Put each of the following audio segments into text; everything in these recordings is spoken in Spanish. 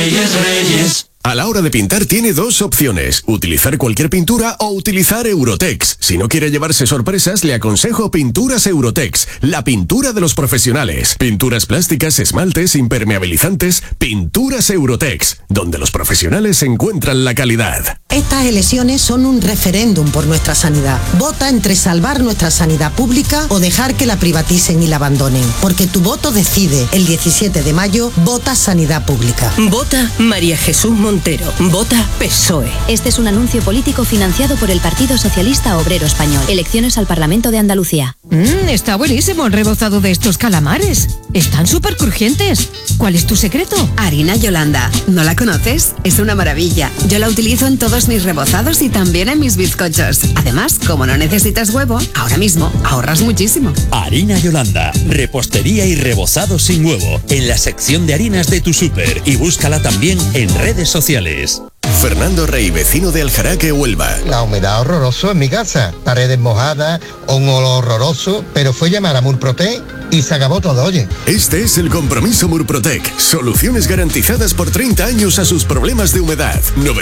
Reyes, Reyes. A la hora de pintar tiene dos opciones, utilizar cualquier pintura o utilizar Eurotex. Si no quiere llevarse sorpresas, le aconsejo Pinturas Eurotex, la pintura de los profesionales. Pinturas plásticas, esmaltes, impermeabilizantes, Pinturas Eurotex, donde los profesionales encuentran la calidad. Estas elecciones son un referéndum por nuestra sanidad. Vota entre salvar nuestra sanidad pública o dejar que la privaticen y la abandonen. Porque tu voto decide. El 17 de mayo, vota Sanidad Pública. Vota María Jesús Montero. Vota PSOE. Este es un anuncio político financiado por el Partido Socialista Obrero Español. Elecciones al Parlamento de Andalucía. Está buenísimo el rebozado de estos calamares. Están súper crujientes. ¿Cuál es tu secreto? Harina Yolanda. ¿No la conoces? Es una maravilla. Yo la utilizo en todos mis rebozados y también en mis bizcochos. Además, como no necesitas huevo, ahora mismo ahorras muchísimo. Harina Yolanda. Repostería y rebozado sin huevo. En la sección de harinas de tu súper. Y búscala también en redes sociales. Fernando Rey, vecino de Aljaraque, Huelva. La humedad horroroso en mi casa, paredes mojadas, un olor horroroso, pero fue llamar a Murprotec y se acabó todo, oye. Este es el compromiso Murprotec. Soluciones garantizadas por 30 años a sus problemas de humedad.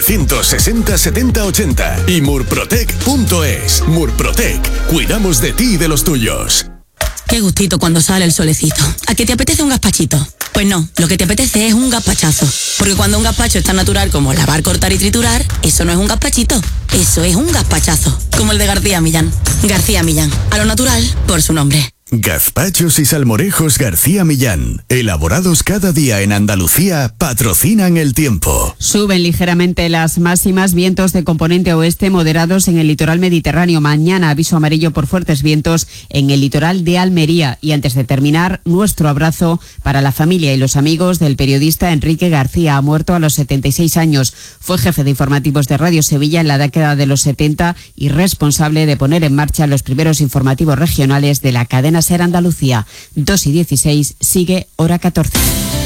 960 70 80 y murprotec.es. Murprotec. Cuidamos de ti y de los tuyos. Qué gustito cuando sale el solecito. ¿A qué te apetece un gazpachito? Pues no, lo que te apetece es un gazpachazo. Porque cuando un gazpacho es tan natural como lavar, cortar y triturar, eso no es un gazpachito, eso es un gazpachazo. Como el de García Millán. García Millán, a lo natural por su nombre. Gazpachos y salmorejos García Millán, elaborados cada día en Andalucía, patrocinan el tiempo. Suben ligeramente las máximas, vientos de componente oeste moderados en el litoral mediterráneo. Mañana aviso amarillo por fuertes vientos en el litoral de Almería. Y antes de terminar, nuestro abrazo para la familia y los amigos del periodista Enrique García. Ha muerto a los 76 años. Fue jefe de informativos de Radio Sevilla en la década de los 70 y responsable de poner en marcha los primeros informativos regionales de la cadena SER Andalucía. 2:16, sigue Hora 14.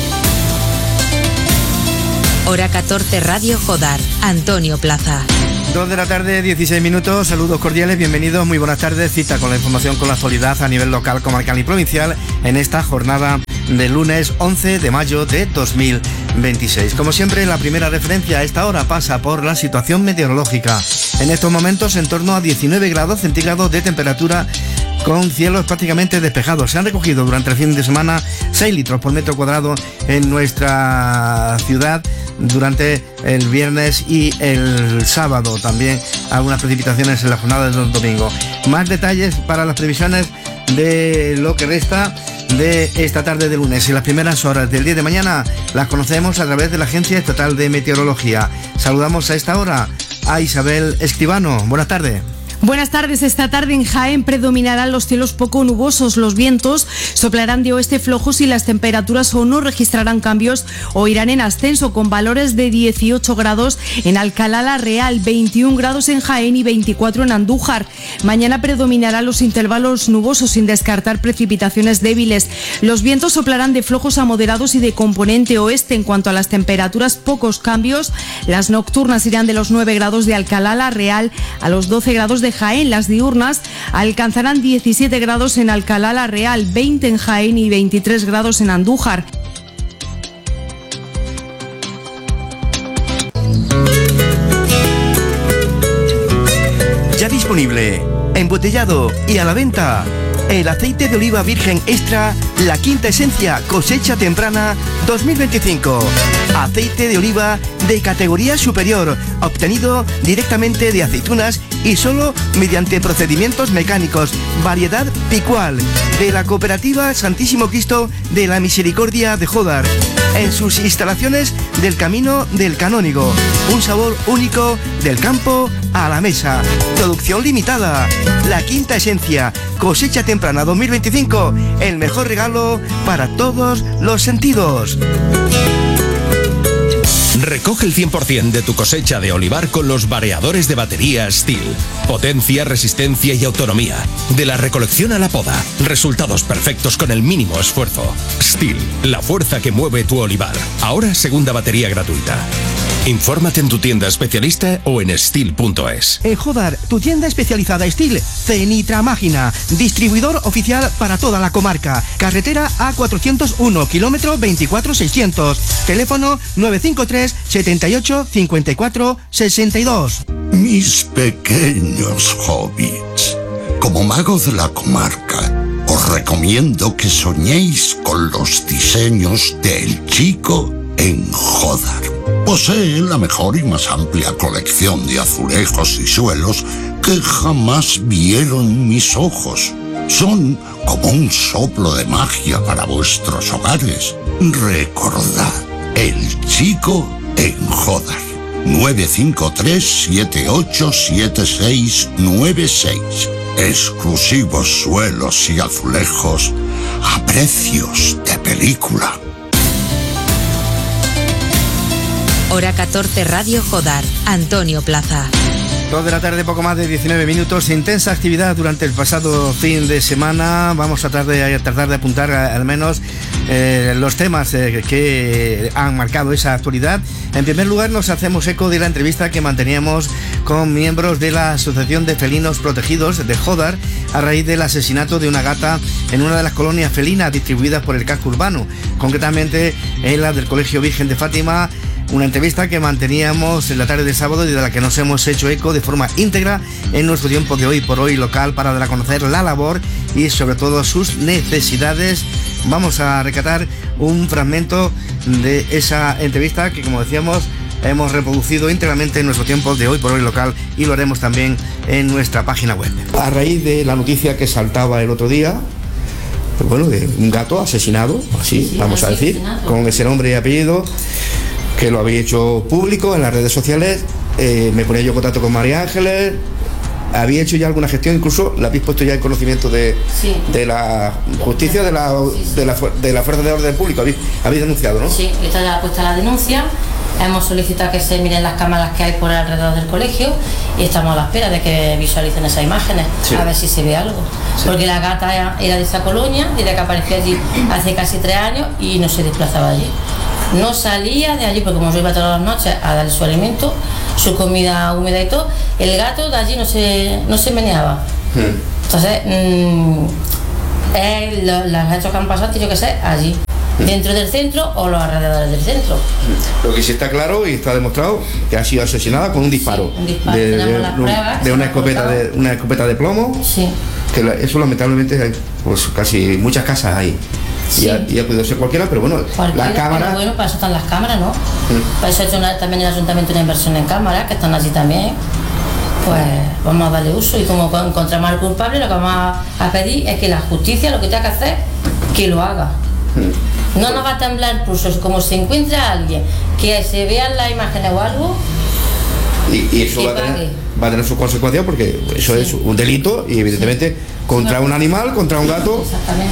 Hora 14 Radio Jodar, Antonio Plaza. 2 de la tarde, 16 minutos, saludos cordiales, bienvenidos, muy buenas tardes, cita con la información con la actualidad a nivel local, comarcal y provincial en esta jornada del lunes 11 de mayo de 2026. Como siempre, la primera referencia a esta hora pasa por la situación meteorológica. En estos momentos en torno a 19 grados centígrados de temperatura con cielos prácticamente despejados. Se han recogido durante el fin de semana 6 litros por metro cuadrado en nuestra ciudad durante el viernes y el sábado. También algunas precipitaciones en la jornada del domingo. Más detalles para las previsiones de lo que resta de esta tarde de lunes y las primeras horas del día de mañana las conocemos a través de la Agencia Estatal de Meteorología. Saludamos a esta hora a Isabel Escribano. Buenas tardes. Buenas tardes. Esta tarde en Jaén predominarán los cielos poco nubosos. Los vientos soplarán de oeste flojos y las temperaturas o no registrarán cambios o irán en ascenso, con valores de 18 grados en Alcalá la Real, 21 grados en Jaén y 24 en Andújar. Mañana predominarán los intervalos nubosos sin descartar precipitaciones débiles. Los vientos soplarán de flojos a moderados y de componente oeste. En cuanto a las temperaturas, pocos cambios. Las nocturnas irán de los 9 grados de Alcalá la Real a los 12 grados de Jaén. Las diurnas alcanzarán 17 grados en Alcalá la Real, 20 en Jaén y 23 grados en Andújar. Ya disponible, embotellado y a la venta, el aceite de oliva virgen extra, la quinta esencia cosecha temprana 2025. Aceite de oliva de categoría superior, obtenido directamente de aceitunas y solo mediante procedimientos mecánicos. Variedad Picual, de la cooperativa Santísimo Cristo de la Misericordia de Jodar, en sus instalaciones del Camino del Canónigo. Un sabor único del campo a la mesa. Producción limitada. La quinta esencia, cosecha temprana 2025. El mejor regalo para todos los sentidos. Recoge el 100% de tu cosecha de olivar con los variadores de batería Steel. Potencia, resistencia y autonomía. De la recolección a la poda. Resultados perfectos con el mínimo esfuerzo. Steel, la fuerza que mueve tu olivar. Ahora segunda batería gratuita. Infórmate en tu tienda especialista o en Steel.es. Jodar, tu tienda especializada Steel, Cenitra Máquina, distribuidor oficial para toda la comarca. Carretera A401, kilómetro 24600. Teléfono 953 78 54 62. Mis pequeños hobbits, como mago de la comarca, os recomiendo que soñéis con los diseños del Chico en Jodar. Posee la mejor y más amplia colección de azulejos y suelos que jamás vieron mis ojos. Son como un soplo de magia para vuestros hogares. Recordad, el Chico en Jodar. 953-787696. Exclusivos suelos y azulejos a precios de película. Hora 14 Radio Jodar, Antonio Plaza. 2 de la tarde, poco más de 19 minutos. Intensa actividad durante el pasado fin de semana. Vamos a tratar de apuntar al menos los temas que han marcado esa actualidad. En primer lugar, nos hacemos eco de la entrevista que manteníamos con miembros de la Asociación de Felinos Protegidos de Jodar a raíz del asesinato de una gata en una de las colonias felinas distribuidas por el casco urbano, concretamente en la del Colegio Virgen de Fátima. Una entrevista que manteníamos en la tarde del sábado y de la que nos hemos hecho eco de forma íntegra en nuestro tiempo de Hoy por Hoy local para dar a conocer la labor y sobre todo sus necesidades. Vamos a rescatar un fragmento de esa entrevista que, como decíamos, hemos reproducido íntegramente en nuestro tiempo de Hoy por Hoy local y lo haremos también en nuestra página web. A raíz de la noticia que saltaba el otro día, bueno, de un gato asesinado, así vamos a decir, con ese nombre y apellido, que lo había hecho público en las redes sociales, me ponía yo en contacto con María Ángeles, había hecho ya alguna gestión, incluso la habéis puesto ya en conocimiento de la justicia, de la Fuerza de Orden Público, habéis denunciado, ¿no? Sí, está ya puesta la denuncia, hemos solicitado que se miren las cámaras que hay por alrededor del colegio y estamos a la espera de que visualicen esas imágenes, a ver si se ve algo. Sí. Porque la gata era de esa colonia, desde que apareció allí hace casi 3 años y no se desplazaba allí. No salía de allí porque como yo iba todas las noches a darle su alimento, su comida húmeda y todo, el gato de allí no se meneaba. Entonces, los hechos que han pasado tienen que ser allí, dentro del centro o los alrededores del centro. Lo que sí está claro y está demostrado que ha sido asesinada con un disparo, sí, un disparo. de una escopeta de plomo. Sí. Que eso lamentablemente hay pues casi muchas casas ahí. Sí. Y ha podido ser cualquiera, pero bueno, la cámara. Bueno, para eso están las cámaras, ¿no? Para eso ha hecho también el ayuntamiento una inversión en cámaras, que están allí también. Pues vamos a darle uso y como encontramos al culpable, lo que vamos a pedir es que la justicia lo que tenga que hacer, que lo haga. No nos va a temblar el pulso, como se encuentra alguien que se vean las imágenes o algo. Y eso va a tener sus consecuencias porque eso es un delito y evidentemente contra un animal, contra un gato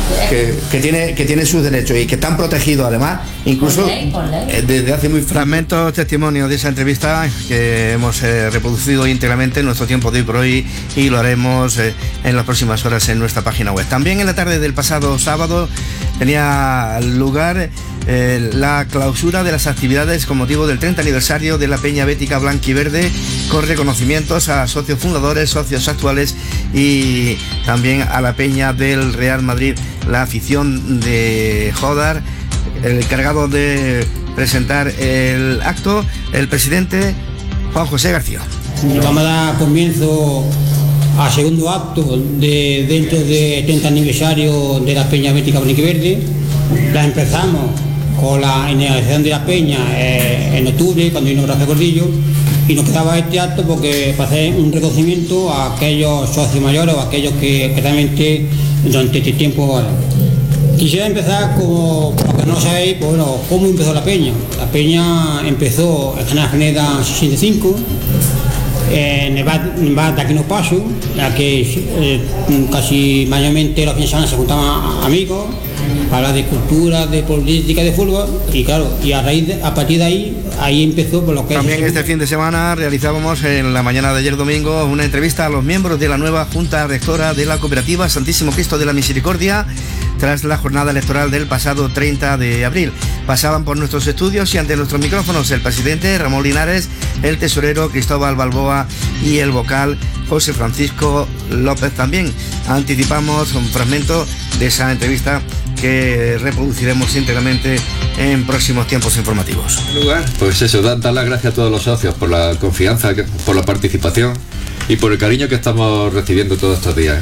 que tiene sus derechos y que están protegidos además, incluso por ley. Desde hace muy fragmentos, testimonios de esa entrevista que hemos reproducido íntegramente en nuestro tiempo de Hoy por Hoy y lo haremos en las próximas horas en nuestra página web. También en la tarde del pasado sábado tenía lugar la clausura de las actividades con motivo del 30 aniversario de la Peña Bética Blanquiverde, con reconocimientos a socios fundadores, socios actuales y también a la Peña del Real Madrid, la afición de Jodar. El encargado de presentar el acto, el presidente Juan José García. Vamos a dar comienzo al segundo acto dentro del 30 aniversario de la Peña Bética Blanquiverde. La empezamos con la inauguración de la peña en octubre, cuando vino Rafael Gordillo, y nos quedaba este acto porque para hacer un reconocimiento a aquellos socios mayores o a aquellos que realmente durante este tiempo. Quisiera empezar, como lo que no sabéis, pues bueno, cómo empezó la peña. La peña empezó en General Feneda 65, en el bar de Aquino Paso, en la que casi mayormente los fines de semana se juntaban amigos, para hablar de cultura, de política, de fútbol, y claro, y a partir de ahí empezó por lo que también este fin de semana realizábamos en la mañana de ayer domingo una entrevista a los miembros de la nueva Junta Rectora de la Cooperativa Santísimo Cristo de la Misericordia tras la jornada electoral del pasado 30 de abril. Pasaban por nuestros estudios y ante nuestros micrófonos el presidente Ramón Linares, el tesorero Cristóbal Balboa y el vocal José Francisco López. También anticipamos un fragmento de esa entrevista que reproduciremos íntegramente en próximos tiempos informativos. En lugar, pues eso, dar las gracias a todos los socios por la confianza, por la participación y por el cariño que estamos recibiendo todos estos días.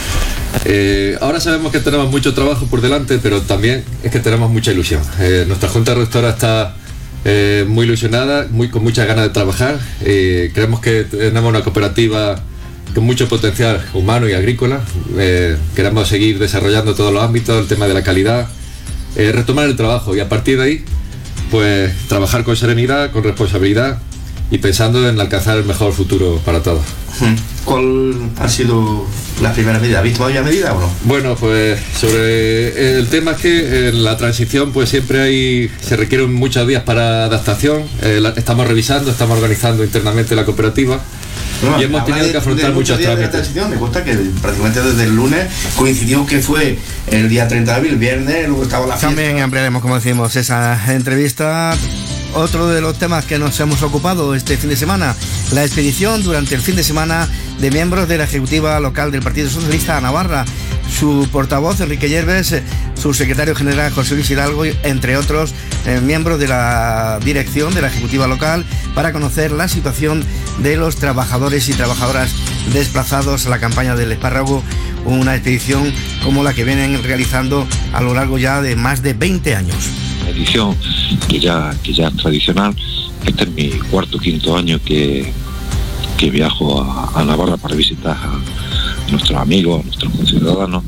Ahora sabemos que tenemos mucho trabajo por delante, pero también es que tenemos mucha ilusión. Nuestra Junta Rectora está muy ilusionada, con muchas ganas de trabajar. Creemos que tenemos una cooperativa con mucho potencial humano y agrícola. Queremos seguir desarrollando todos los ámbitos, el tema de la calidad, retomar el trabajo y a partir de ahí pues trabajar con serenidad, con responsabilidad y pensando en alcanzar el mejor futuro para todos. ¿Cuál ha sido las primeras medidas? ¿Habéis tomado ya medidas o no? Bueno, pues sobre el tema es que en la transición pues siempre se requieren muchos días para adaptación. Estamos revisando, estamos organizando internamente la cooperativa. No, y hemos tenido que afrontar muchos trámites. Me consta que prácticamente desde el lunes coincidió que fue el día 30 de abril, viernes, luego estaba la fiesta. También ampliaremos, como decimos, esa entrevista. Otro de los temas que nos hemos ocupado este fin de semana, la expedición durante el fin de semana de miembros de la Ejecutiva Local del Partido Socialista a Navarra. Su portavoz, Enrique Yerves, su secretario general, José Luis Hidalgo, entre otros miembros de la dirección de la Ejecutiva Local, para conocer la situación de los trabajadores y trabajadoras desplazados a la campaña del espárrago, una expedición como la que vienen realizando a lo largo ya de más de 20 años. Edición que ya es tradicional. Este es mi cuarto o quinto año que viajo a Navarra para visitar a nuestros amigos, a nuestros conciudadanos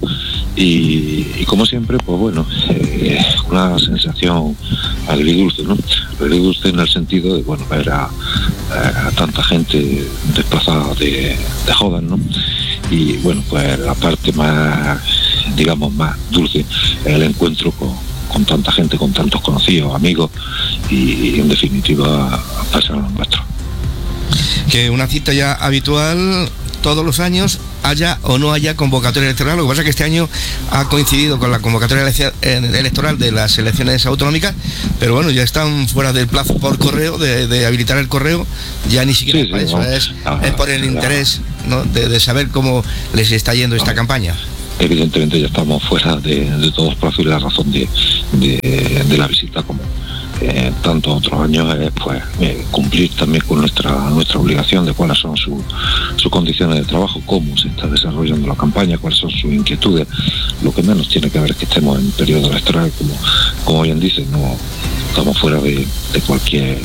y como siempre, pues bueno, una sensación agridulce, ¿no? Agridulce en el sentido de, bueno, ver a tanta gente desplazada de jodas, ¿no? Y bueno, pues la parte más, digamos, más dulce es el encuentro con tanta gente, con tantos conocidos, amigos y en definitiva pasar lo nuestro. Que una cita ya habitual todos los años, haya o no haya convocatoria electoral. Lo que pasa es que este año ha coincidido con la convocatoria electoral de las elecciones autonómicas, pero bueno, ya están fuera del plazo por correo de habilitar el correo, ya ni siquiera sí, para eso, no, es por el interés, ¿no? de saber cómo les está yendo esta campaña. Evidentemente ya estamos fuera de todos los plazos y la razón de la visita, como tantos otros años, pues cumplir también con nuestra obligación de cuáles son sus condiciones de trabajo, cómo se está desarrollando la campaña, cuáles son sus inquietudes. Lo que menos tiene que ver es que estemos en periodo electoral, como bien dice, no estamos fuera de cualquier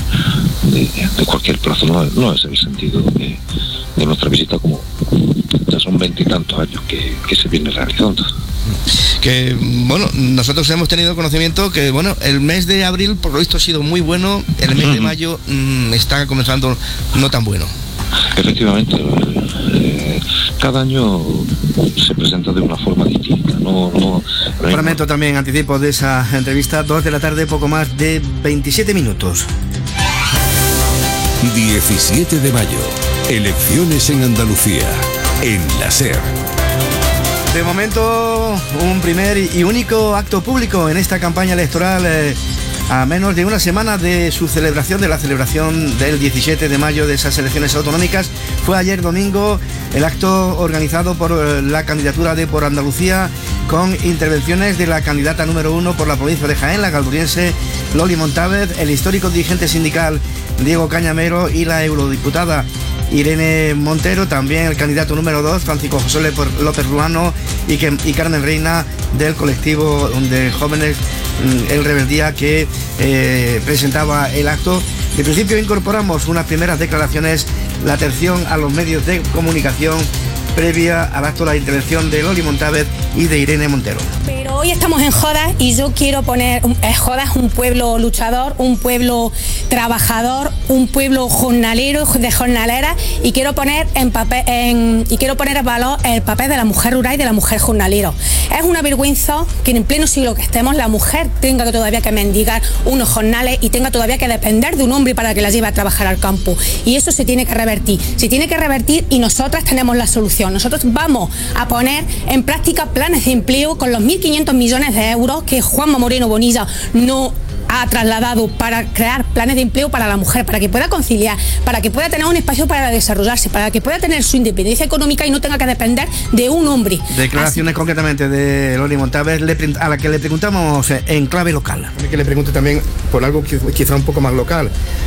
plazo, no es el sentido de nuestra visita, como ya son 20 y tantos años que se viene realizando. Que bueno, nosotros hemos tenido conocimiento que bueno, el mes de abril por lo visto ha sido muy bueno, el mes de mayo está comenzando no tan bueno. Efectivamente, cada año se presenta de una forma distinta. No fragmento también, anticipo de esa entrevista, 2 de la tarde, poco más de 27 minutos. 17 de mayo, elecciones en Andalucía, en la SER. De momento, un primer y único acto público en esta campaña electoral, a menos de una semana de su celebración, de la celebración del 17 de mayo de esas elecciones autonómicas. Fue ayer domingo el acto organizado por la candidatura de Por Andalucía, con intervenciones de la candidata número 1 por la provincia de Jaén, la galduriense Loli Montávez, el histórico dirigente sindical Diego Cañamero y la eurodiputada Irene Montero, también el candidato número 2, Francisco José López Ruano, y Carmen Reina, del colectivo de jóvenes El Rebeldía, que presentaba el acto. De principio incorporamos unas primeras declaraciones, la atención a los medios de comunicación previa al acto, la intervención de Loli Montávez y de Irene Montero. Pero hoy estamos en Jodas y yo quiero poner, Jodas es un pueblo luchador, un pueblo trabajador, un pueblo jornalero, de jornalera, y quiero poner en valor el papel de la mujer rural y de la mujer jornalero. Es una vergüenza que en pleno siglo que estemos la mujer tenga que todavía que mendigar unos jornales y tenga todavía que depender de un hombre para que la lleve a trabajar al campo. Y eso se tiene que revertir. Se tiene que revertir y nosotras tenemos la solución. Nosotros vamos a poner en práctica planes de empleo con los 1.500 millones de euros que Juanma Moreno Bonilla no ha trasladado para crear planes de empleo para la mujer, para que pueda conciliar, para que pueda tener un espacio para desarrollarse, para que pueda tener su independencia económica y no tenga que depender de un hombre. Declaraciones concretamente de Loli Montalver, a la que le preguntamos en clave local. Que le pregunte también por algo quizá un poco más local.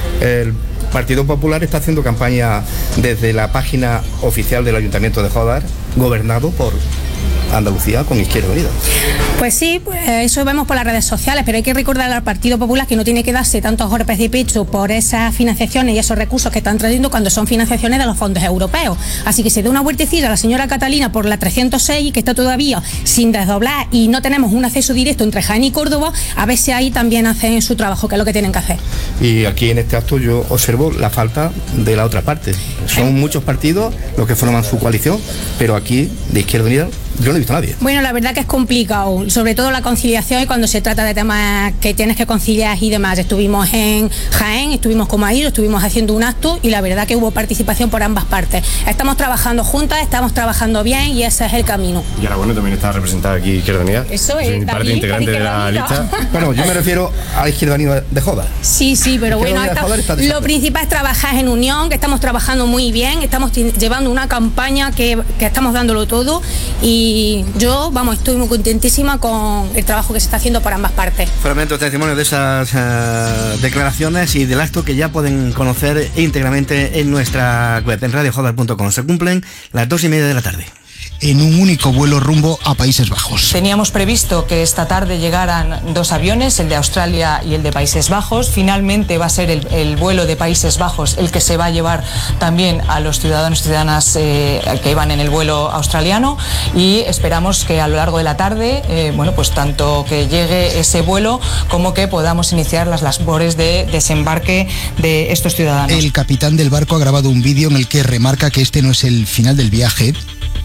El Partido Popular está haciendo campaña desde la página oficial del Ayuntamiento de Jódar, gobernado por Andalucía con Izquierda Unida. Pues sí, eso vemos por las redes sociales, pero hay que recordar al Partido Popular que no tiene que darse tantos golpes de pecho por esas financiaciones y esos recursos que están trayendo cuando son financiaciones de los fondos europeos. Así que se dé una vueltecilla a la señora Catalina por la 306, que está todavía sin desdoblar y no tenemos un acceso directo entre Jaén y Córdoba, a ver si ahí también hacen su trabajo, que es lo que tienen que hacer. Y aquí en este acto yo observo la falta de la otra parte. Son muchos partidos los que forman su coalición, pero aquí de Izquierda Unida yo no he visto a nadie. Bueno, la verdad que es complicado, sobre todo la conciliación y cuando se trata de temas que tienes que conciliar y demás. Estuvimos en Jaén, estuvimos como ahí, estuvimos haciendo un acto y la verdad que hubo participación por ambas partes. Estamos trabajando juntas, estamos trabajando bien y ese es el camino. Y ahora bueno, también está representada aquí Izquierda Unida. Eso es, parte integrante de la lista. Bueno, yo me refiero a Izquierda Unida de Joda. Sí, pero bueno, lo principal es trabajar en unión, que estamos trabajando muy bien, estamos llevando una campaña que estamos dándolo todo y yo, estoy muy contentísima con el trabajo que se está haciendo por ambas partes. Fragmentos de testimonio de esas declaraciones y del acto que ya pueden conocer íntegramente en nuestra web, en radiojodar.com. Se cumplen las 2:30 de la tarde. En un único vuelo rumbo a Países Bajos. Teníamos previsto que esta tarde llegaran 2 aviones, el de Australia y el de Países Bajos. Finalmente va a ser el vuelo de Países Bajos el que se va a llevar también a los ciudadanos y ciudadanas que iban en el vuelo australiano y esperamos que a lo largo de la tarde, pues tanto que llegue ese vuelo como que podamos iniciar las labores de desembarque de estos ciudadanos. El capitán del barco ha grabado un vídeo en el que remarca que este no es el final del viaje.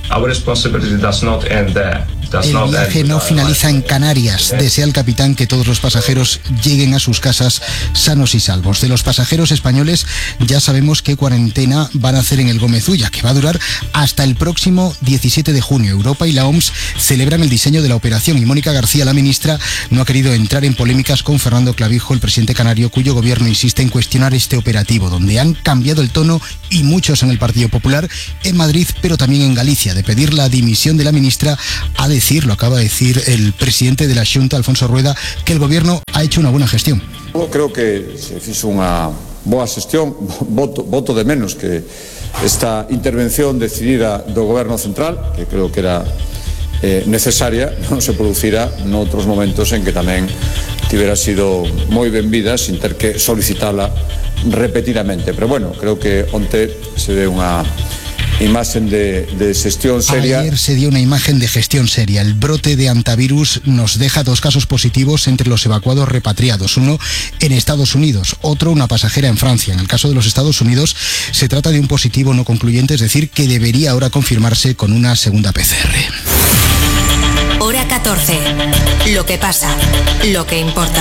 El viaje no finaliza en Canarias. Desea el capitán que todos los pasajeros lleguen a sus casas sanos y salvos. De los pasajeros españoles ya sabemos qué cuarentena van a hacer en el Gómez Ulla, que va a durar hasta el próximo 17 de junio. Europa y la OMS celebran el diseño de la operación y Mónica García, la ministra, no ha querido entrar en polémicas con Fernando Clavijo, el presidente canario, cuyo gobierno insiste en cuestionar este operativo, donde han cambiado el tono y muchos en el Partido Popular, en Madrid, pero también en Galicia, de pedir la dimisión de la ministra a lo acaba de decir el presidente de la Xunta, Alfonso Rueda, que el gobierno ha hecho una buena gestión. Eu creo que se fixo unha boa xestión, voto de menos que esta intervención decidida do goberno central, que creo que era necesaria, non se producira noutros momentos en que tamén tivera sido moi benvida sin ter que solicitala repetidamente. Pero bueno, creo que onte se deu unha imagen de gestión seria. Ayer se dio una imagen de gestión seria. El brote de antivirus nos deja 2 casos positivos entre los evacuados repatriados. Uno en Estados Unidos, otro una pasajera en Francia. En el caso de los Estados Unidos se trata de un positivo no concluyente, es decir, que debería ahora confirmarse con una segunda PCR. Hora 14. Lo que pasa, lo que importa.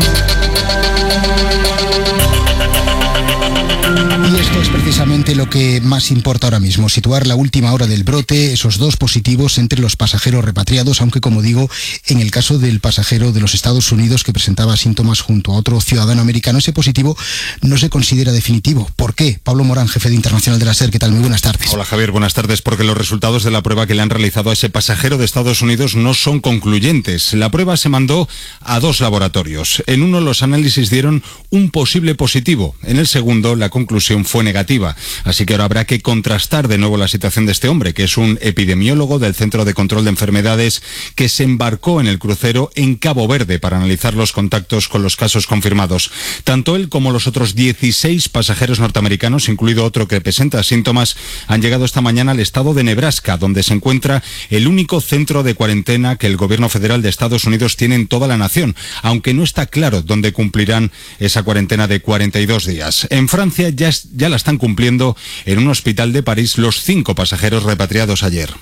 Y esto es precisamente lo que más importa ahora mismo, situar la última hora del brote, esos 2 positivos entre los pasajeros repatriados, aunque como digo, en el caso del pasajero de los Estados Unidos que presentaba síntomas junto a otro ciudadano americano, ese positivo no se considera definitivo. ¿Por qué? Pablo Morán, jefe de Internacional de la SER, ¿qué tal? Muy buenas tardes. Hola Javier, buenas tardes. Porque los resultados de la prueba que le han realizado a ese pasajero de Estados Unidos no son concluyentes. La prueba se mandó a 2 laboratorios. En uno los análisis dieron un posible positivo, en el segundo la conclusión fue negativa. Así que ahora habrá que contrastar de nuevo la situación de este hombre, que es un epidemiólogo del Centro de Control de Enfermedades que se embarcó en el crucero en Cabo Verde para analizar los contactos con los casos confirmados. Tanto él como los otros 16 pasajeros norteamericanos, incluido otro que presenta síntomas, han llegado esta mañana al estado de Nebraska, donde se encuentra el único centro de cuarentena que el gobierno federal de Estados Unidos tiene en toda la nación, aunque no está claro dónde cumplirán esa cuarentena de 42 días. En Francia ya la están cumpliendo en un hospital de París los 5 pasajeros repatriados ayer.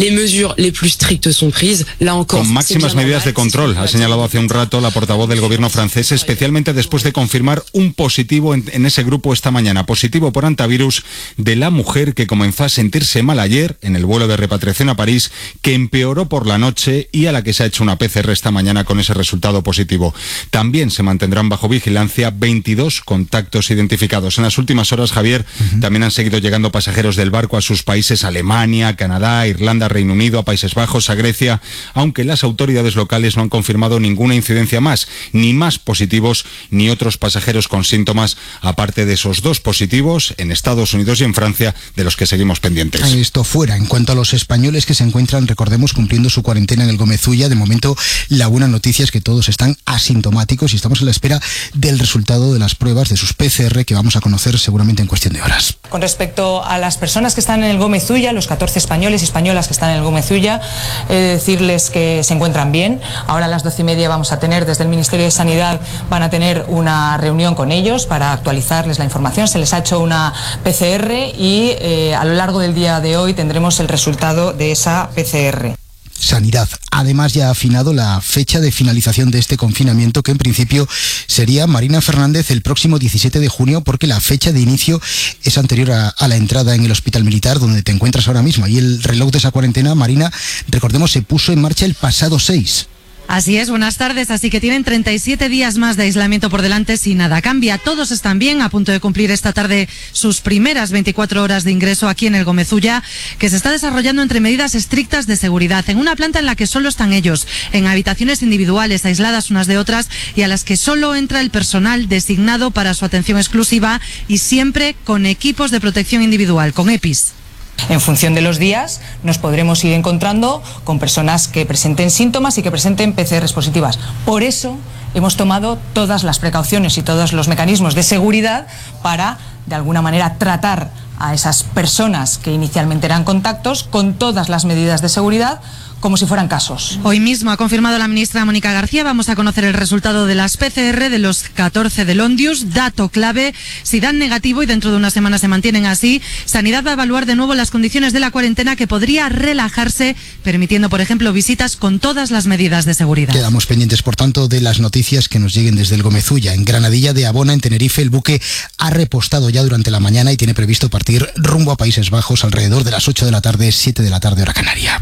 Con máximas medidas de control, ha señalado hace un rato la portavoz del gobierno francés, especialmente después de confirmar un positivo en ese grupo esta mañana, positivo por hantavirus de la mujer que comenzó a sentirse mal ayer en el vuelo de repatriación a París, que empeoró por la noche y a la que se ha hecho una PCR esta mañana con ese resultado positivo. También se mantendrán bajo vigilancia 22 contactos identificados. En las últimas horas, Javier, también han seguido llegando pasajeros del barco a sus países, Alemania, Canadá, Irlanda, Reino Unido, a Países Bajos, a Grecia, aunque las autoridades locales no han confirmado ninguna incidencia más, ni más positivos ni otros pasajeros con síntomas, aparte de esos 2 positivos en Estados Unidos y en Francia, de los que seguimos pendientes. Esto fuera. En cuanto a los españoles que se encuentran, recordemos, cumpliendo su cuarentena en el Gómez Ulla, de momento la buena noticia es que todos están asintomáticos y estamos a la espera del resultado de las pruebas de sus PCR, que vamos a conocer seguramente en cuestión de horas. Con respecto a las personas que están en el Gómez Ulla, los 14 españoles y españolas que están en el Gómez Ulla, decirles que se encuentran bien. Ahora a las 12:30 vamos a tener, desde el Ministerio de Sanidad, van a tener una reunión con ellos para actualizarles la información. Se les ha hecho una PCR y a lo largo del día de hoy tendremos el resultado de esa PCR. Sanidad. Además, ya ha afinado la fecha de finalización de este confinamiento, que en principio sería, Marina Fernández, el próximo 17 de junio, porque la fecha de inicio es anterior a la entrada en el Hospital Militar, donde te encuentras ahora mismo. Y el reloj de esa cuarentena, Marina, recordemos, se puso en marcha el pasado 6. Así es, buenas tardes. Así que tienen 37 días más de aislamiento por delante si nada cambia. Todos están bien, a punto de cumplir esta tarde sus primeras 24 horas de ingreso aquí en el Gómez Ulla, que se está desarrollando entre medidas estrictas de seguridad, en una planta en la que solo están ellos, en habitaciones individuales, aisladas unas de otras, y a las que solo entra el personal designado para su atención exclusiva y siempre con equipos de protección individual, con EPIs. En función de los días nos podremos ir encontrando con personas que presenten síntomas y que presenten PCRs positivas. Por eso hemos tomado todas las precauciones y todos los mecanismos de seguridad para, de alguna manera, tratar a esas personas que inicialmente eran contactos con todas las medidas de seguridad, como si fueran casos. Hoy mismo ha confirmado la ministra Mónica García, vamos a conocer el resultado de las PCR de los 14 del Ondius, dato clave. Si dan negativo y dentro de una semana se mantienen así, Sanidad va a evaluar de nuevo las condiciones de la cuarentena, que podría relajarse, permitiendo, por ejemplo, visitas con todas las medidas de seguridad. Quedamos pendientes, por tanto, de las noticias que nos lleguen desde el Gómez Ulla. En Granadilla de Abona, en Tenerife, el buque ha repostado ya durante la mañana y tiene previsto partir rumbo a Países Bajos alrededor de las 8 de la tarde, 7 de la tarde, hora canaria.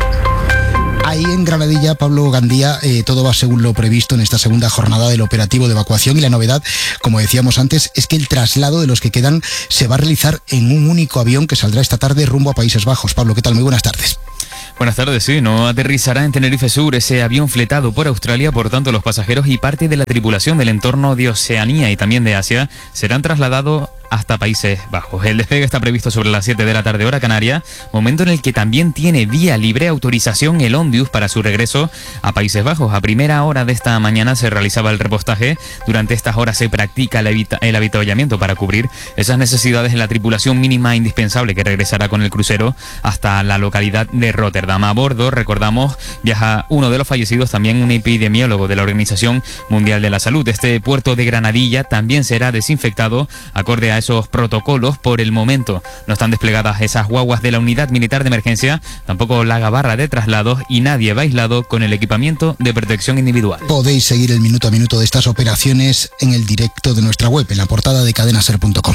Ahí en Granadilla, Pablo Gandía, todo va según lo previsto en esta segunda jornada del operativo de evacuación, y la novedad, como decíamos antes, es que el traslado de los que quedan se va a realizar en un único avión que saldrá esta tarde rumbo a Países Bajos. Pablo, ¿qué tal? Muy buenas tardes. Buenas tardes, sí, no aterrizará en Tenerife Sur ese avión fletado por Australia, por tanto los pasajeros y parte de la tripulación del entorno de Oceanía y también de Asia serán trasladados hasta Países Bajos. El despegue está previsto sobre las 7 de la tarde, hora canaria, momento en el que también tiene vía libre autorización el Ondius para su regreso a Países Bajos. A primera hora de esta mañana se realizaba el repostaje. Durante estas horas se practica el avituallamiento para cubrir esas necesidades en la tripulación mínima indispensable que regresará con el crucero hasta la localidad de Rotterdam. A bordo, recordamos, viaja uno de los fallecidos, también un epidemiólogo de la Organización Mundial de la Salud. Este puerto de Granadilla también será desinfectado acorde a esos protocolos. Por el momento no están desplegadas esas guaguas de la Unidad Militar de Emergencia, tampoco la gabarra de traslados, y nadie va aislado con el equipamiento de protección individual. Podéis seguir el minuto a minuto de estas operaciones en el directo de nuestra web, en la portada de cadenaser.com.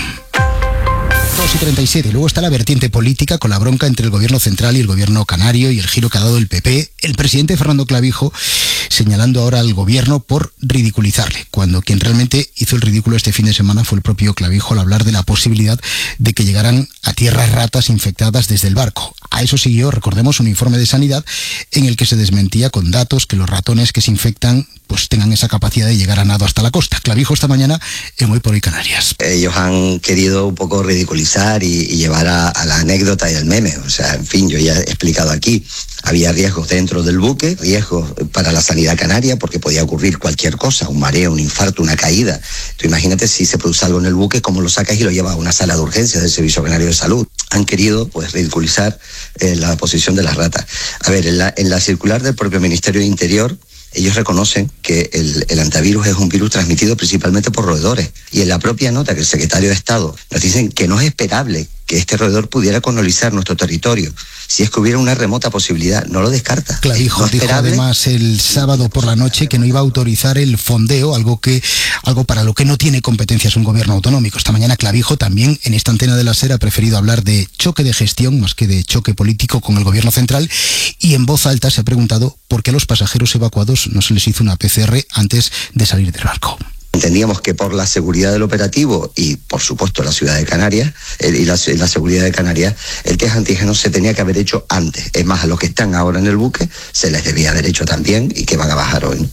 2:37. Luego está la vertiente política, con la bronca entre el gobierno central y el gobierno canario y el giro que ha dado el PP. El presidente Fernando Clavijo señalando ahora al gobierno por ridiculizarle, cuando quien realmente hizo el ridículo este fin de semana fue el propio Clavijo al hablar de la posibilidad de que llegaran a tierra ratas infectadas desde el barco. A eso siguió, recordemos, un informe de Sanidad en el que se desmentía con datos que los ratones que se infectan pues tengan esa capacidad de llegar a nado hasta la costa. Clavijo esta mañana en Hoy por Hoy Canarias. Ellos han querido un poco ridiculizar y llevar a la anécdota y al meme. O sea, en fin, yo ya he explicado aquí, había riesgos dentro del buque, riesgos para la sanidad canaria, porque podía ocurrir cualquier cosa, un mareo, un infarto, una caída. Tú imagínate si se produce algo en el buque, cómo lo sacas y lo llevas a una sala de urgencias del Servicio Canario de Salud. Han querido, pues, ridiculizar la posición de las ratas. A ver, en la circular del propio Ministerio de Interior, ellos reconocen que el antivirus es un virus transmitido principalmente por roedores. Y en la propia nota que el secretario de Estado nos dicen que no es esperable que este roedor pudiera colonizar nuestro territorio. Si es que hubiera una remota posibilidad, no lo descarta. Clavijo dijo además el sábado por la noche que no iba a autorizar el fondeo, algo para lo que no tiene competencias un gobierno autonómico. Esta mañana Clavijo también en esta antena de la SER ha preferido hablar de choque de gestión más que de choque político con el gobierno central, y en voz alta se ha preguntado por qué a los pasajeros evacuados no se les hizo una PCR antes de salir del barco. Entendíamos que por la seguridad del operativo y, por supuesto, la ciudad de Canarias y la seguridad de Canarias, el test antígeno se tenía que haber hecho antes. Es más, a los que están ahora en el buque se les debía haber hecho también y que van a bajar hoy, ¿no?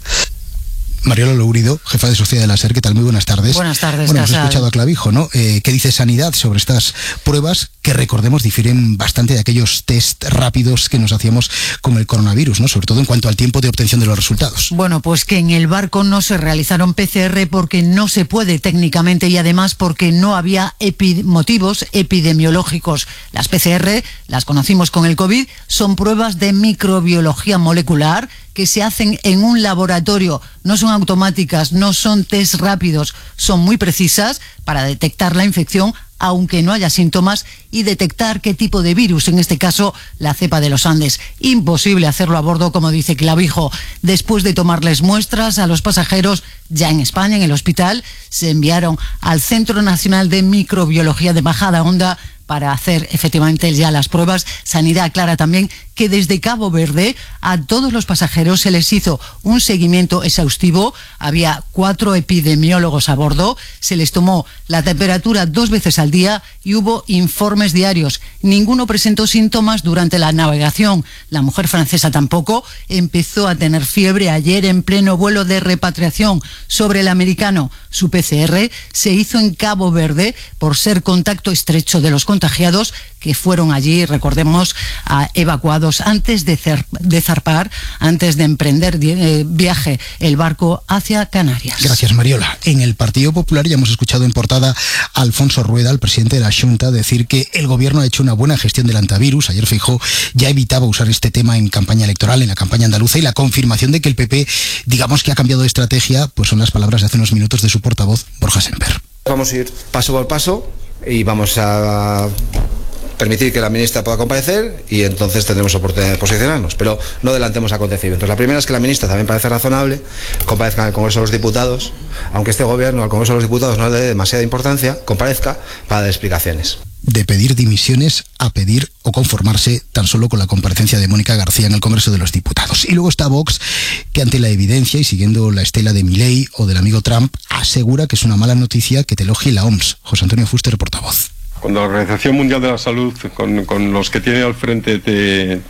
Mariola Lourido, jefa de Sociedad de la SER, ¿qué tal? Muy buenas tardes. Buenas tardes, Bueno, hemos Casal. escuchado a Clavijo, ¿no? ¿Qué dice Sanidad sobre estas pruebas que, recordemos, difieren bastante de aquellos test rápidos que nos hacíamos con el coronavirus, ¿no? Sobre todo en cuanto al tiempo de obtención de los resultados. Bueno, pues que en el barco no se realizaron PCR porque no se puede técnicamente, y además porque no había motivos epidemiológicos. Las PCR, las conocimos con el COVID, son pruebas de microbiología molecular que se hacen en un laboratorio, no son automáticas, no son test rápidos, son muy precisas para detectar la infección aunque no haya síntomas y detectar qué tipo de virus, en este caso la cepa de los Andes. Imposible hacerlo a bordo, como dice Clavijo. Después de tomarles muestras a los pasajeros ya en España, en el hospital, se enviaron al Centro Nacional de Microbiología de Majadahonda para hacer efectivamente ya las pruebas. Sanidad aclara también que desde Cabo Verde a todos los pasajeros se les hizo un seguimiento exhaustivo. Había 4 epidemiólogos a bordo, se les tomó la temperatura 2 veces al día y hubo informes diarios. Ninguno presentó síntomas durante la navegación. La mujer francesa tampoco. Empezó a tener fiebre ayer en pleno vuelo de repatriación sobre el americano. Su PCR se hizo en Cabo Verde por ser contacto estrecho de los contagiados que fueron allí, recordemos, evacuados antes de zarpar, antes de emprender viaje el barco hacia Canarias. Gracias, Mariola. En el Partido Popular ya hemos escuchado en portada a Alfonso Rueda, el presidente de la Xunta, decir que el gobierno ha hecho una buena gestión del antivirus. Ayer Feijóo ya evitaba usar este tema en campaña electoral, en la campaña andaluza, y la confirmación de que el PP, digamos que ha cambiado de estrategia, pues son las palabras de hace unos minutos de su portavoz, Borja Semper. Vamos a ir paso por paso y vamos a permitir que la ministra pueda comparecer y entonces tendremos oportunidad de posicionarnos, pero no adelantemos acontecimientos. La primera es que la ministra, también parece razonable, comparezca en el Congreso de los Diputados, aunque este gobierno al Congreso de los Diputados no le dé demasiada importancia, comparezca para dar explicaciones. De pedir dimisiones a pedir o conformarse tan solo con la comparecencia de Mónica García en el Congreso de los Diputados. Y luego está Vox, que ante la evidencia y siguiendo la estela de Milei o del amigo Trump, asegura que es una mala noticia que te elogie la OMS. José Antonio Fuster, portavoz. Cuando la Organización Mundial de la Salud, con los que tiene al frente, te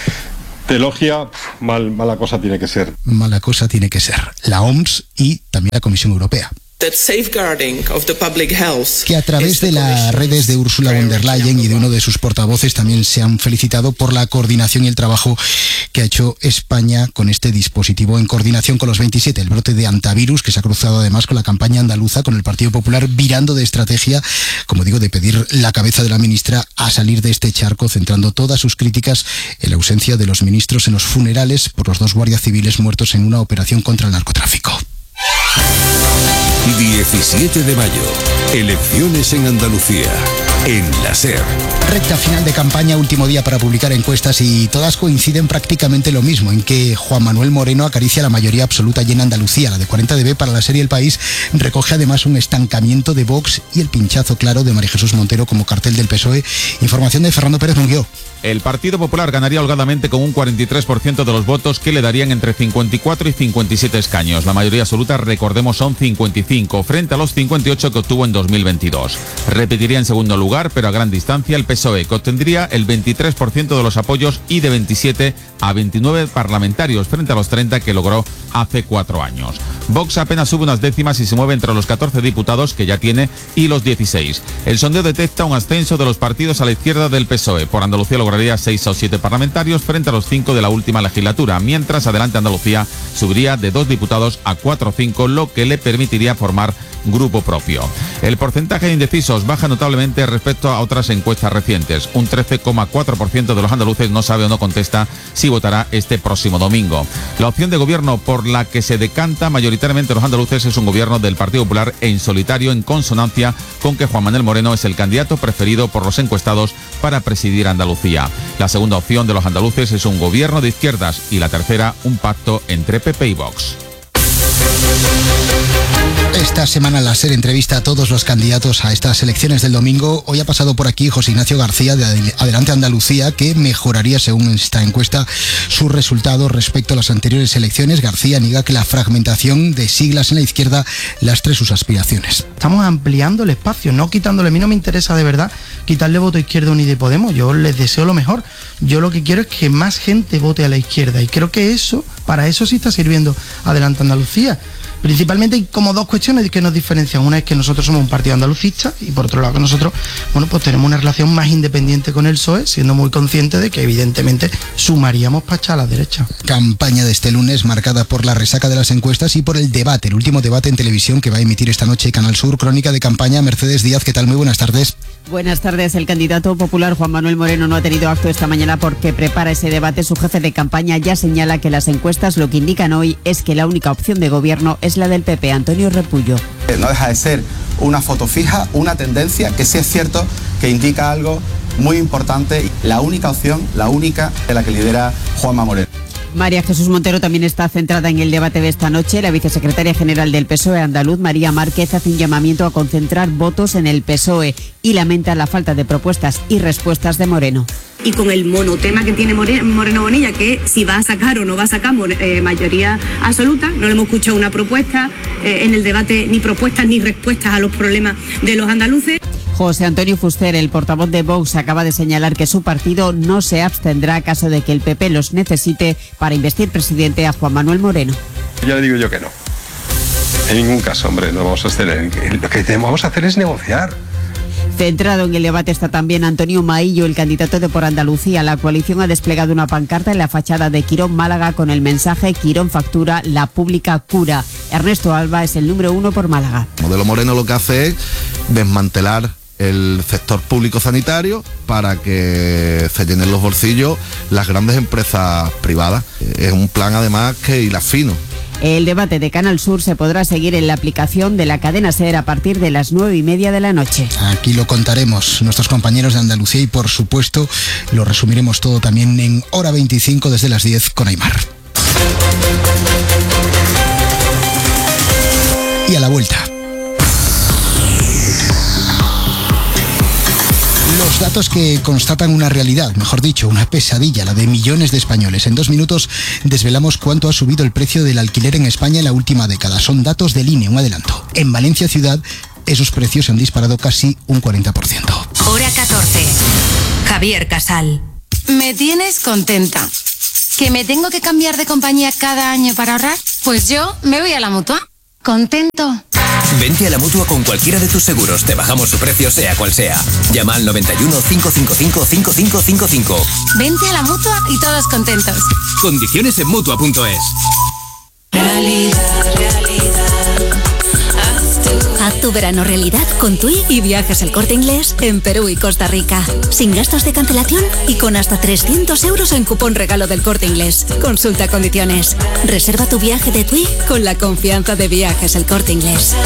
elogia, mala cosa tiene que ser. Mala cosa tiene que ser. La OMS y también la Comisión Europea. Que a través de las redes de Ursula von der Leyen y de uno de sus portavoces también se han felicitado por la coordinación y el trabajo que ha hecho España con este dispositivo en coordinación con los 27, el brote de antivirus que se ha cruzado además con la campaña andaluza, con el Partido Popular virando de estrategia, como digo, de pedir la cabeza de la ministra a salir de este charco, centrando todas sus críticas en la ausencia de los ministros en los funerales por los 2 guardias civiles muertos en una operación contra el narcotráfico. 17 de mayo, elecciones en Andalucía, en la SER. Recta final de campaña, último día para publicar encuestas y todas coinciden prácticamente lo mismo, en que Juan Manuel Moreno acaricia la mayoría absoluta y en Andalucía. La de 40dB para la serie El País recoge además un estancamiento de Vox y el pinchazo claro de María Jesús Montero como cartel del PSOE. Información de Fernando Pérez Munguió. El Partido Popular ganaría holgadamente con un 43% de los votos que le darían entre 54 y 57 escaños. La mayoría absoluta, recordemos, son 55, frente a los 58 que obtuvo en 2022. Repetiría en segundo lugar lugar, pero a gran distancia, el PSOE, que obtendría el 23% de los apoyos y de 27 a 29 parlamentarios, frente a los 30 que logró hace 4 años. Vox apenas sube unas décimas y se mueve entre los 14 diputados que ya tiene y los 16. El sondeo detecta un ascenso de los partidos a la izquierda del PSOE. Por Andalucía lograría 6 o 7 parlamentarios frente a los 5 de la última legislatura, mientras Adelante Andalucía subiría de 2 diputados a 4 o 5, lo que le permitiría formar grupo propio. El porcentaje de indecisos baja notablemente respecto a otras encuestas recientes. Un 13,4% de los andaluces no sabe o no contesta si votará este próximo domingo. La opción de gobierno por la que se decanta mayoritariamente los andaluces es un gobierno del Partido Popular en solitario, en consonancia con que Juan Manuel Moreno es el candidato preferido por los encuestados para presidir Andalucía. La segunda opción de los andaluces es un gobierno de izquierdas y la tercera un pacto entre PP y Vox. Esta semana la SER entrevista a todos los candidatos a estas elecciones del domingo. Hoy ha pasado por aquí José Ignacio García de Adelante Andalucía, que mejoraría, según esta encuesta, sus resultados respecto a las anteriores elecciones. García niega que la fragmentación de siglas en la izquierda lastre sus aspiraciones. Estamos ampliando el espacio, no quitándole. A mí no me interesa de verdad quitarle voto a Izquierda Unida y Podemos. Yo les deseo lo mejor. Yo lo que quiero es que más gente vote a la izquierda, y creo que para eso sí está sirviendo Adelante Andalucía. Principalmente hay como dos cuestiones que nos diferencian. Una es que nosotros somos un partido andalucista, y por otro lado que nosotros, pues tenemos una relación más independiente con el PSOE, siendo muy conscientes de que evidentemente sumaríamos para echar a la derecha. Campaña de este lunes marcada por la resaca de las encuestas y por el debate, el último debate en televisión que va a emitir esta noche Canal Sur. Crónica de campaña, Mercedes Díaz, ¿qué tal? Muy buenas tardes. Buenas tardes. El candidato popular Juan Manuel Moreno no ha tenido acto esta mañana porque prepara ese debate. Su jefe de campaña ya señala que las encuestas lo que indican hoy es que la única opción de gobierno es la del PP. Antonio Repullo. No deja de ser una foto fija, una tendencia que sí es cierto que indica algo muy importante. La única opción, la única de la que lidera Juanma Moreno. María Jesús Montero también está centrada en el debate de esta noche. La vicesecretaria general del PSOE andaluz, María Márquez, hace un llamamiento a concentrar votos en el PSOE y lamenta la falta de propuestas y respuestas de Moreno. Y con el monotema que tiene Moreno Bonilla, que si va a sacar o no va a sacar mayoría absoluta, no le hemos escuchado una propuesta en el debate, ni propuestas ni respuestas a los problemas de los andaluces. José Antonio Fuster, el portavoz de Vox, acaba de señalar que su partido no se abstendrá caso de que el PP los necesite para investir presidente a Juan Manuel Moreno. Ya le digo yo que no. En ningún caso, hombre, no vamos a abstener. Lo que vamos a hacer es negociar. Centrado en el debate está también Antonio Maillo, el candidato de Por Andalucía. La coalición ha desplegado una pancarta en la fachada de Quirón, Málaga, con el mensaje "Quirón factura, la pública cura". Ernesto Alba es el número 1 por Málaga. El modelo Moreno lo que hace es desmantelar el sector público sanitario para que se llenen los bolsillos las grandes empresas privadas. Es un plan además que hila fino. El debate de Canal Sur se podrá seguir en la aplicación de la cadena SER a partir de las 9:30 de la noche. Aquí lo contaremos nuestros compañeros de Andalucía y por supuesto lo resumiremos todo también en Hora 25 desde las 10 con Aymar. Y a la vuelta. Los datos que constatan una realidad, mejor dicho, una pesadilla, la de millones de españoles. En 2 minutos desvelamos cuánto ha subido el precio del alquiler en España en la última década. Son datos del INE, un adelanto. En Valencia ciudad, esos precios se han disparado casi un 40%. Hora 14. Javier Casal. Me tienes contenta. ¿Que me tengo que cambiar de compañía cada año para ahorrar? Pues yo me voy a la Mutua. ¿Contento? Vente a la Mutua con cualquiera de tus seguros. Te bajamos su precio sea cual sea. Llama al 91 555 5555. Vente a la Mutua y todos contentos. Condiciones en Mutua.es. Haz tu verano realidad con TUI y Viajes El Corte Inglés en Perú y Costa Rica. Sin gastos de cancelación y con hasta 300 euros en cupón regalo del Corte Inglés. Consulta condiciones. Reserva tu viaje de TUI con la confianza de Viajes El Corte Inglés.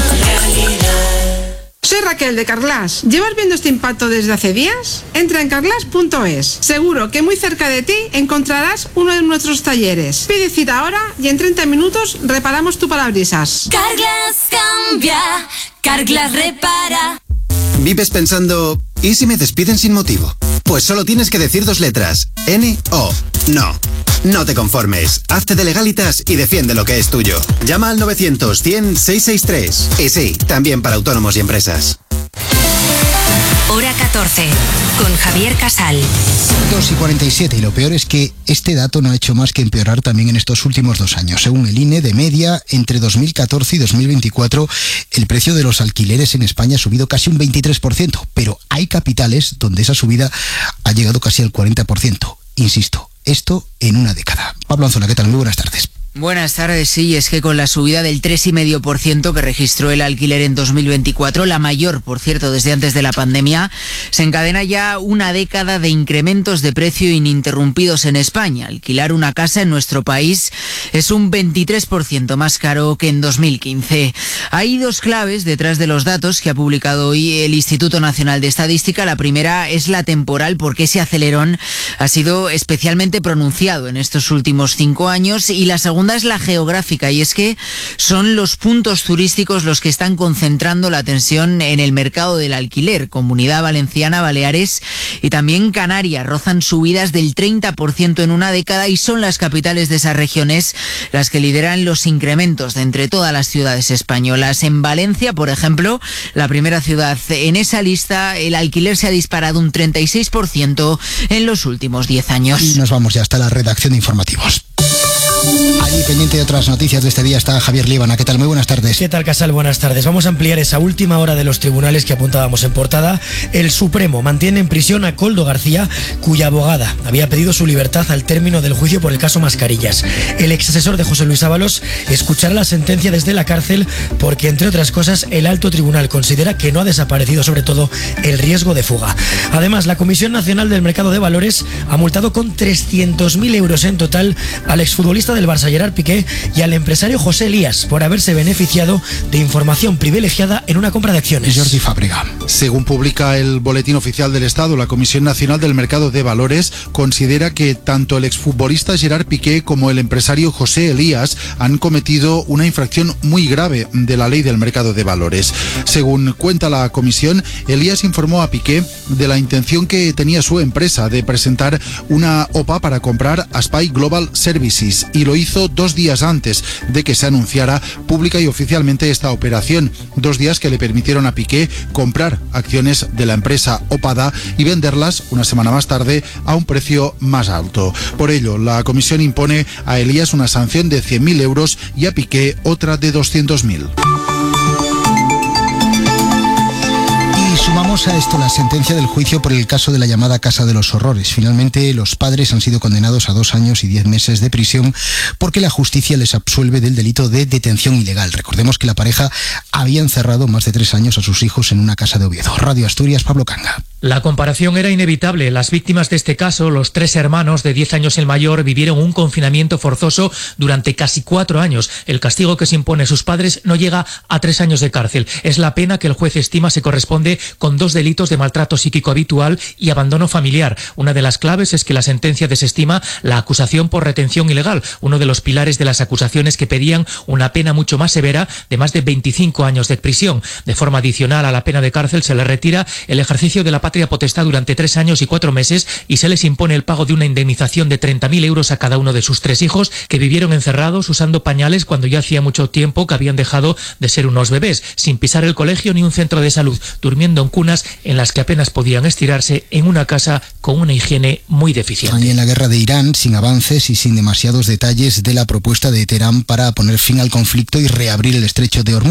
Soy Raquel de Carglass. ¿Llevas viendo este impacto desde hace días? Entra en carglass.es. Seguro que muy cerca de ti encontrarás uno de nuestros talleres. Pide cita ahora y en 30 minutos reparamos tu parabrisas. Carglass cambia, Carglass repara. ¿Vives pensando, ¿y si me despiden sin motivo? Pues solo tienes que decir 2 letras. N-O. No. No te conformes. Hazte de Legalitas y defiende lo que es tuyo. Llama al 900 100 663. Y sí, también para autónomos y empresas. Hora 2014, con Javier Casal. 2,47, y lo peor es que este dato no ha hecho más que empeorar también en estos últimos 2 años. Según el INE, de media, entre 2014 y 2024, el precio de los alquileres en España ha subido casi un 23%, pero hay capitales donde esa subida ha llegado casi al 40%. Insisto, esto en una década. Pablo Anzola, ¿qué tal? Muy buenas tardes. Buenas tardes, sí, es que con la subida del 3,5% que registró el alquiler en 2024, la mayor, por cierto, desde antes de la pandemia, se encadena ya una década de incrementos de precio ininterrumpidos en España. Alquilar una casa en nuestro país es un 23% más caro que en 2015. Hay 2 claves detrás de los datos que ha publicado hoy el Instituto Nacional de Estadística. La primera es la temporal, porque ese acelerón ha sido especialmente pronunciado en estos últimos 5 años, y la segunda es la geográfica, y es que son los puntos turísticos los que están concentrando la atención en el mercado del alquiler. Comunidad Valenciana, Baleares y también Canarias rozan subidas del 30% en una década, y son las capitales de esas regiones las que lideran los incrementos de entre todas las ciudades españolas. En Valencia, por ejemplo, la primera ciudad en esa lista, el alquiler se ha disparado un 36% en los últimos 10 años. Y nos vamos ya hasta la redacción de informativos. Allí, pendiente de otras noticias de este día, está Javier Líbana. ¿Qué tal? Muy buenas tardes. ¿Qué tal, Casal? Buenas tardes. Vamos a ampliar esa última hora de los tribunales que apuntábamos en portada. El Supremo mantiene en prisión a Koldo García, cuya abogada había pedido su libertad al término del juicio por el caso Mascarillas. El exasesor de José Luis Ábalos escuchará la sentencia desde la cárcel porque, entre otras cosas, el alto tribunal considera que no ha desaparecido, sobre todo, el riesgo de fuga. Además, la Comisión Nacional del Mercado de Valores ha multado con 300.000 euros en total al exfutbolista del Barça, Gerard Piqué, y al empresario José Elías por haberse beneficiado de información privilegiada en una compra de acciones. Jordi Fábrega. Según publica el Boletín Oficial del Estado, la Comisión Nacional del Mercado de Valores considera que tanto el exfutbolista Gerard Piqué como el empresario José Elías han cometido una infracción muy grave de la ley del mercado de valores. Según cuenta la comisión, Elías informó a Piqué de la intención que tenía su empresa de presentar una OPA para comprar Aspy Global Services, y lo hizo 2 días antes de que se anunciara pública y oficialmente esta operación. 2 días que le permitieron a Piqué comprar acciones de la empresa Opada y venderlas una semana más tarde a un precio más alto. Por ello, la comisión impone a Elías una sanción de 100.000 euros y a Piqué otra de 200.000. Sumamos a esto la sentencia del juicio por el caso de la llamada Casa de los Horrores. Finalmente, los padres han sido condenados a 2 años y 10 meses de prisión porque la justicia les absuelve del delito de detención ilegal. Recordemos que la pareja había encerrado más de 3 años a sus hijos en una casa de Oviedo. Radio Asturias, Pablo Canga. La comparación era inevitable. Las víctimas de este caso, los 3 hermanos de 10 años el mayor, vivieron un confinamiento forzoso durante casi 4 años. El castigo que se impone a sus padres no llega a 3 años de cárcel. Es la pena que el juez estima se corresponde con 2 delitos de maltrato psíquico habitual y abandono familiar. Una de las claves es que la sentencia desestima la acusación por retención ilegal, uno de los pilares de las acusaciones que pedían una pena mucho más severa de más de 25 años de prisión. De forma adicional a la pena de cárcel se le retira el ejercicio de la patria potestad durante 3 años y 4 meses y se les impone el pago de una indemnización de 30.000 euros a cada uno de sus 3 hijos que vivieron encerrados usando pañales cuando ya hacía mucho tiempo que habían dejado de ser unos bebés, sin pisar el colegio ni un centro de salud, durmiendo en cunas en las que apenas podían estirarse, en una casa con una higiene muy deficiente. Y en la guerra de Irán, sin avances y sin demasiados detalles de la propuesta de Teherán para poner fin al conflicto y reabrir el estrecho de Hormuz.